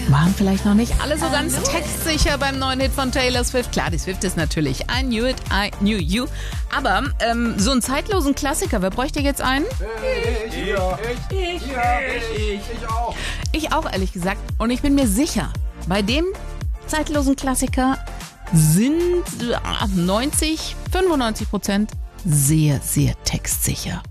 Waren vielleicht noch nicht alle so ganz textsicher beim neuen Hit von Taylor Swift. Klar, die Swift ist natürlich I Knew It, I Knew You. Aber so einen zeitlosen Klassiker, wer bräuchte jetzt einen? Ich auch. Ich auch, ehrlich gesagt. Und ich bin mir sicher, bei dem zeitlosen Klassiker sind 95% sehr, sehr textsicher.